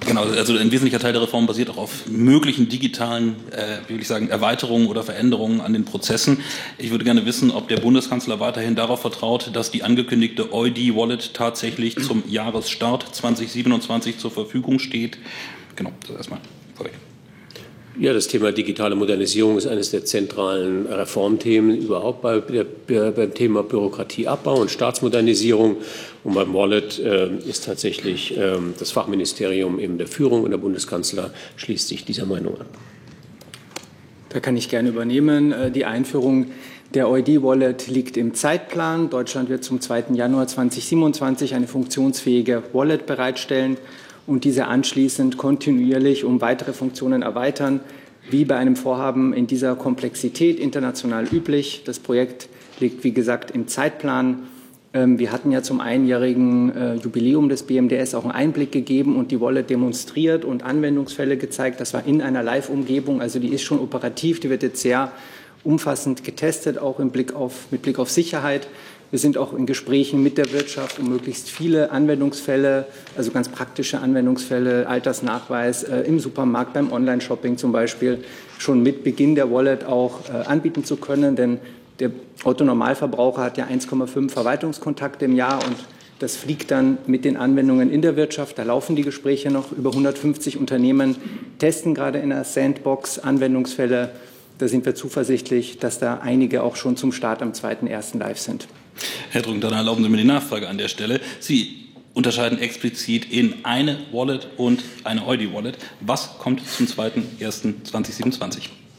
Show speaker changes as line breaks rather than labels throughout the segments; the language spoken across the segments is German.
Genau, also ein wesentlicher Teil der Reform basiert auch auf möglichen digitalen, wie will ich sagen, Erweiterungen oder Veränderungen an den Prozessen. Ich würde gerne wissen, ob der Bundeskanzler weiterhin darauf vertraut, dass die angekündigte EUD-Wallet tatsächlich zum Jahresstart 2027 zur Verfügung steht. Genau, das erstmal vorweg.
Ja, das Thema digitale Modernisierung ist eines der zentralen Reformthemen überhaupt beim Thema Bürokratieabbau und Staatsmodernisierung. Und beim Wallet ist tatsächlich das Fachministerium eben der Führung und der Bundeskanzler schließt sich dieser Meinung an.
Da kann ich gerne übernehmen. Die Einführung der EUD-Wallet liegt im Zeitplan. Deutschland wird zum 2. Januar 2027 eine funktionsfähige Wallet bereitstellen und diese anschließend kontinuierlich um weitere Funktionen erweitern, wie bei einem Vorhaben in dieser Komplexität international üblich. Das Projekt liegt, wie gesagt, im Zeitplan. Wir hatten ja zum einjährigen Jubiläum des BMDS auch einen Einblick gegeben und die Wallet demonstriert und Anwendungsfälle gezeigt. Das war in einer Live-Umgebung, also die ist schon operativ, die wird jetzt sehr umfassend getestet, auch mit Blick auf Sicherheit. Wir sind auch in Gesprächen mit der Wirtschaft, um möglichst viele Anwendungsfälle, also ganz praktische Anwendungsfälle, Altersnachweis im Supermarkt, beim Online-Shopping zum Beispiel, schon mit Beginn der Wallet auch anbieten zu können. Denn der Otto-Normalverbraucher hat ja 1,5 Verwaltungskontakte im Jahr und das fliegt dann mit den Anwendungen in der Wirtschaft. Da laufen die Gespräche noch. Über 150 Unternehmen testen gerade in der Sandbox Anwendungsfälle. Da sind wir zuversichtlich, dass da einige auch schon zum Start am 2.1. live sind.
Herr Drücken, dann erlauben Sie mir die Nachfrage an der Stelle. Sie unterscheiden explizit in eine Wallet und eine EUD-Wallet. Was kommt zum 2.1.2027?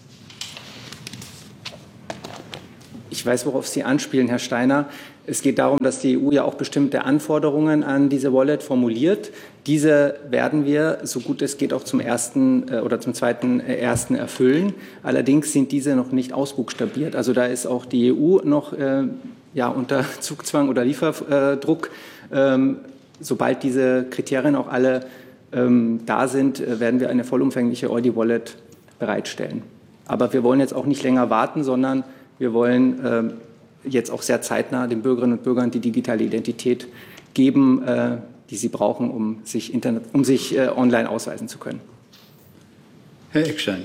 Ich weiß, worauf Sie anspielen, Herr Steiner. Es geht darum, dass die EU ja auch bestimmte Anforderungen an diese Wallet formuliert. Diese werden wir, so gut es geht, auch zum 2.1. erfüllen. Allerdings sind diese noch nicht ausbuchstabiert. Also da ist auch die EU noch unter Zugzwang oder Lieferdruck. Sobald diese Kriterien auch alle da sind, werden wir eine vollumfängliche EUD-Wallet bereitstellen. Aber wir wollen jetzt auch nicht länger warten, sondern wir wollen jetzt auch sehr zeitnah den Bürgerinnen und Bürgern die digitale Identität geben, die sie brauchen, um sich online ausweisen zu können.
Herr Eckstein.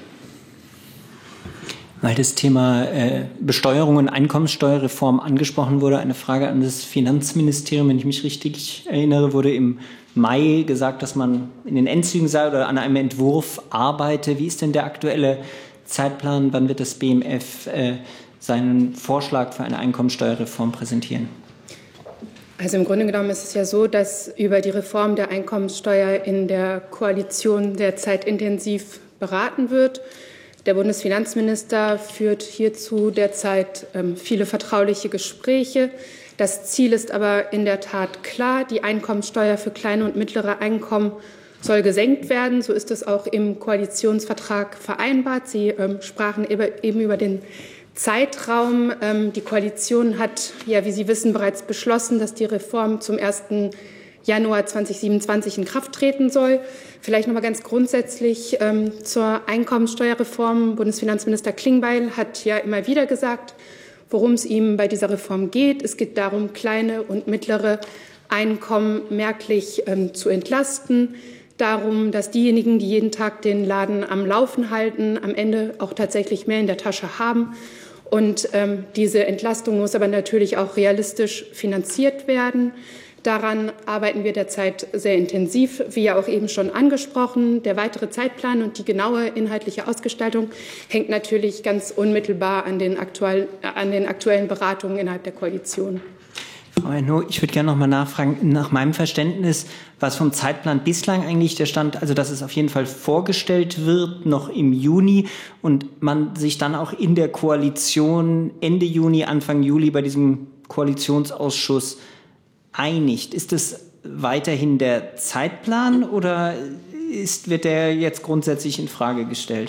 Weil das Thema Besteuerung und Einkommensteuerreform angesprochen wurde, eine Frage an das Finanzministerium. Wenn ich mich richtig erinnere, wurde im Mai gesagt, dass man in den Endzügen sei oder an einem Entwurf arbeite. Wie ist denn der aktuelle Zeitplan? Wann wird das BMF seinen Vorschlag für eine Einkommensteuerreform präsentieren?
Also im Grunde genommen ist es ja so, dass über die Reform der Einkommensteuer in der Koalition derzeit intensiv beraten wird. Der Bundesfinanzminister führt hierzu derzeit viele vertrauliche Gespräche. Das Ziel ist aber in der Tat klar. Die Einkommensteuer für kleine und mittlere Einkommen soll gesenkt werden. So ist es auch im Koalitionsvertrag vereinbart. Sie sprachen eben über den Zeitraum. Die Koalition hat, ja, wie Sie wissen, bereits beschlossen, dass die Reform zum 1. Januar 2027 in Kraft treten soll. Vielleicht noch mal ganz grundsätzlich zur Einkommensteuerreform. Bundesfinanzminister Klingbeil hat ja immer wieder gesagt, worum es ihm bei dieser Reform geht. Es geht darum, kleine und mittlere Einkommen merklich zu entlasten. Darum, dass diejenigen, die jeden Tag den Laden am Laufen halten, am Ende auch tatsächlich mehr in der Tasche haben. Und diese Entlastung muss aber natürlich auch realistisch finanziert werden. Daran arbeiten wir derzeit sehr intensiv, wie ja auch eben schon angesprochen. Der weitere Zeitplan und die genaue inhaltliche Ausgestaltung hängt natürlich ganz unmittelbar an den aktuellen Beratungen innerhalb der Koalition.
Frau Ernoh, ich würde gerne noch mal nachfragen, nach meinem Verständnis, was vom Zeitplan bislang eigentlich der Stand, also dass es auf jeden Fall vorgestellt wird, noch im Juni und man sich dann auch in der Koalition Ende Juni, Anfang Juli bei diesem Koalitionsausschuss einigt. Ist es weiterhin der Zeitplan oder wird der jetzt grundsätzlich in Frage gestellt?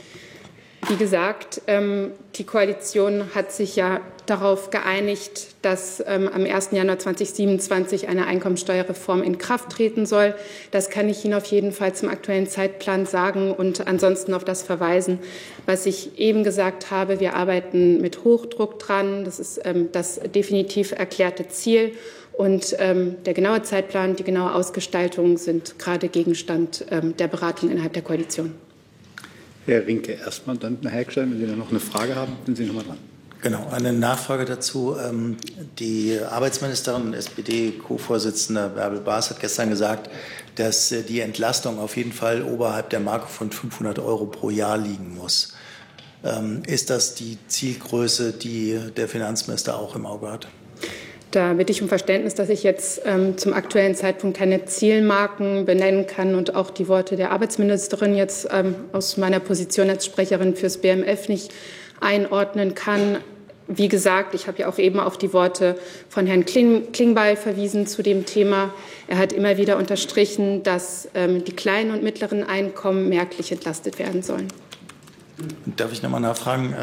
Wie gesagt, die Koalition hat sich ja darauf geeinigt, dass am 1. Januar 2027 eine Einkommensteuerreform in Kraft treten soll. Das kann ich Ihnen auf jeden Fall zum aktuellen Zeitplan sagen und ansonsten auf das verweisen, was ich eben gesagt habe. Wir arbeiten mit Hochdruck dran. Das ist das definitiv erklärte Ziel. Und der genaue Zeitplan, die genaue Ausgestaltung sind gerade Gegenstand der Beratung innerhalb der Koalition.
Herr Rinke erstmal, dann Herr Eckstein. Wenn Sie dann noch eine Frage haben, sind Sie noch mal dran.
Genau, eine Nachfrage dazu. Die Arbeitsministerin und SPD-Co-Vorsitzende Bärbel Baas hat gestern gesagt, dass die Entlastung auf jeden Fall oberhalb der Marke von 500 € pro Jahr liegen muss. Ist das die Zielgröße, die der Finanzminister auch im Auge hat?
Da bitte ich um Verständnis, dass ich jetzt zum aktuellen Zeitpunkt keine Zielmarken benennen kann und auch die Worte der Arbeitsministerin jetzt aus meiner Position als Sprecherin fürs BMF nicht einordnen kann. Wie gesagt, ich habe ja auch eben auf die Worte von Herrn Klingbeil verwiesen zu dem Thema. Er hat immer wieder unterstrichen, dass die kleinen und mittleren Einkommen merklich entlastet werden sollen.
Darf ich noch mal nachfragen?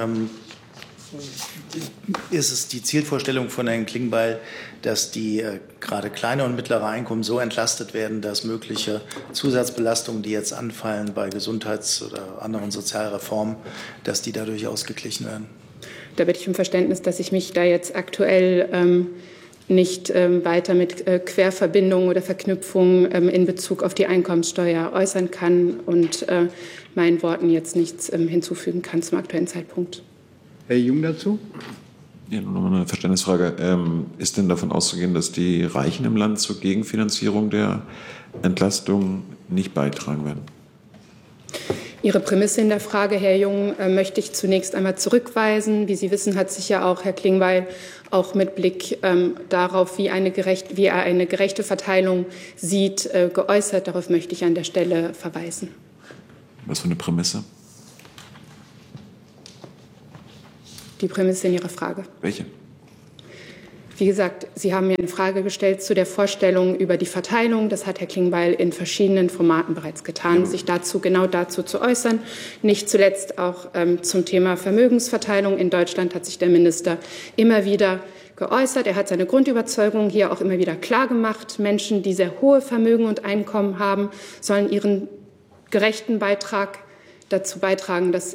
Ist es die Zielvorstellung von Herrn Klingbeil, dass die gerade kleine und mittlere Einkommen so entlastet werden, dass mögliche Zusatzbelastungen, die jetzt anfallen bei Gesundheits- oder anderen Sozialreformen, dass die dadurch ausgeglichen werden?
Da bitte ich um Verständnis, dass ich mich da jetzt aktuell nicht weiter mit Querverbindungen oder Verknüpfungen in Bezug auf die Einkommenssteuer äußern kann und meinen Worten jetzt nichts hinzufügen kann zum aktuellen Zeitpunkt.
Herr Jung dazu?
Ja, nur noch mal eine Verständnisfrage. Ist denn davon auszugehen, dass die Reichen im Land zur Gegenfinanzierung der Entlastung nicht beitragen werden?
Ihre Prämisse in der Frage, Herr Jung, möchte ich zunächst einmal zurückweisen. Wie Sie wissen, hat sich ja auch Herr Klingbeil auch mit Blick darauf, wie er eine gerechte Verteilung sieht, geäußert. Darauf möchte ich an der Stelle verweisen.
Was für eine Prämisse?
Die Prämisse in Ihrer Frage.
Welche?
Wie gesagt, Sie haben mir eine Frage gestellt zu der Vorstellung über die Verteilung. Das hat Herr Klingbeil in verschiedenen Formaten bereits getan, sich genau dazu zu äußern. Nicht zuletzt auch zum Thema Vermögensverteilung. In Deutschland hat sich der Minister immer wieder geäußert. Er hat seine Grundüberzeugung hier auch immer wieder klar gemacht. Menschen, die sehr hohe Vermögen und Einkommen haben, sollen ihren gerechten Beitrag dazu beitragen, dass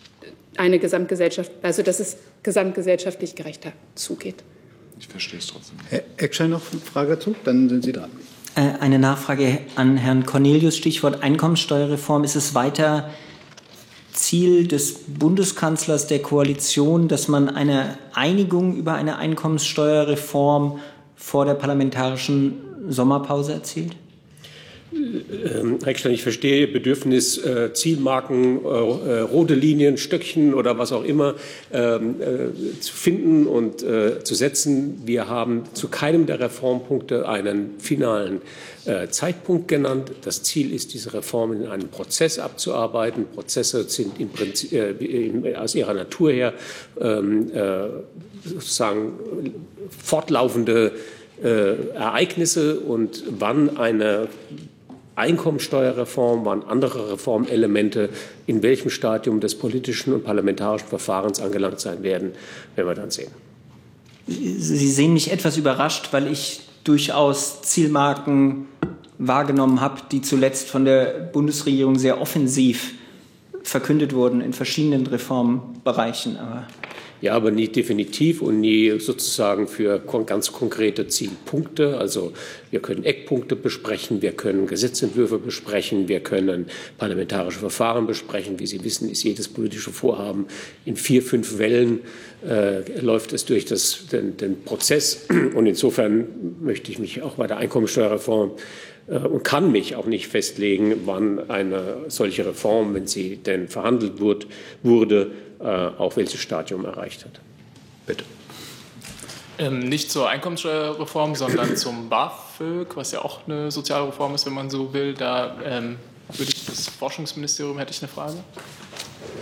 dass es gesamtgesellschaftlich gerechter zugeht.
Ich verstehe es trotzdem.
Herr Eckstein noch eine Frage dazu? Dann sind Sie dran.
Eine Nachfrage an Herrn Cornelius, Stichwort Einkommensteuerreform. Ist es weiter Ziel des Bundeskanzlers der Koalition, dass man eine Einigung über eine Einkommensteuerreform vor der parlamentarischen Sommerpause erzielt?
Herr Eckstein, ich verstehe Ihr Bedürfnis, Zielmarken, rote Linien, Stöckchen oder was auch immer zu finden und zu setzen. Wir haben zu keinem der Reformpunkte einen finalen Zeitpunkt genannt. Das Ziel ist, diese Reform in einem Prozess abzuarbeiten. Prozesse sind im Prinzip, aus ihrer Natur her sozusagen fortlaufende Ereignisse, und wann eine Einkommensteuerreform, wann andere Reformelemente in welchem Stadium des politischen und parlamentarischen Verfahrens angelangt sein werden wir dann sehen.
Sie sehen mich etwas überrascht, weil ich durchaus Zielmarken wahrgenommen habe, die zuletzt von der Bundesregierung sehr offensiv verkündet wurden in verschiedenen Reformbereichen.
Aber nie definitiv und nie sozusagen für ganz konkrete Zielpunkte. Also wir können Eckpunkte besprechen, wir können Gesetzentwürfe besprechen, wir können parlamentarische Verfahren besprechen. Wie Sie wissen, ist jedes politische Vorhaben in 4, 5 Wellen läuft es durch den Prozess. Und insofern möchte ich mich auch bei der Einkommensteuerreform und kann mich auch nicht festlegen, wann eine solche Reform, wenn sie denn verhandelt wurde, auch welches Stadium erreicht hat.
Bitte.
Nicht zur Einkommenssteuerreform, sondern zum BAföG, was ja auch eine Sozialreform ist, wenn man so will. Da würde ich das Forschungsministerium, hätte ich eine Frage.